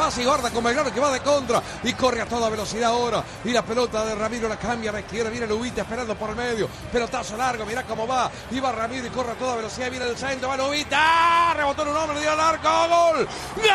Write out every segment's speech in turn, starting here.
fase y guarda con Belgrano que va de contra y corre a toda velocidad ahora. Y la pelota de Ramiro la cambia a la izquierda. Viene Lubita esperando por el medio. Pelotazo largo, mirá cómo va. Y va Ramiro y corre a toda velocidad. Viene el centro, va Lubita. Rebotó en un hombre, dio al arco. ¡Gol! ¡Gol!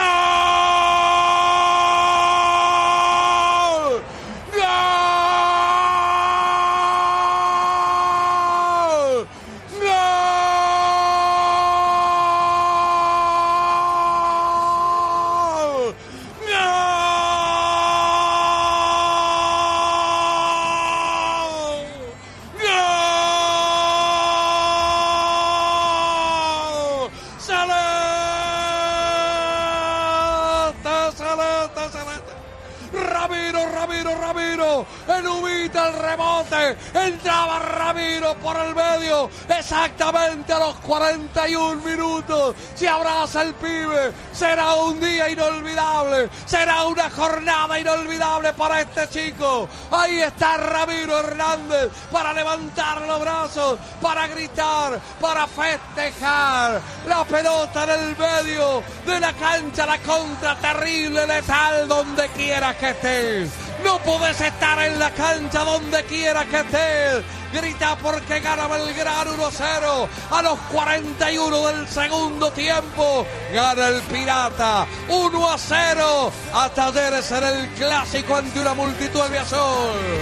Ramiro, el Ubita, el rebote, entraba Ramiro por el medio, exactamente a los 41 minutos, se abraza el pibe, será un día inolvidable, será una jornada inolvidable para este chico. Ahí está Ramiro Hernández para levantar los brazos, para gritar, para festejar, la pelota en el medio de la cancha, la contra terrible, letal, donde quiera que estés. No podés estar en la cancha donde quiera que estés. Grita porque gana Belgrano 1-0 a los 41 del segundo tiempo. Gana el Pirata 1-0 a Talleres en el clásico ante una multitud de Biasol.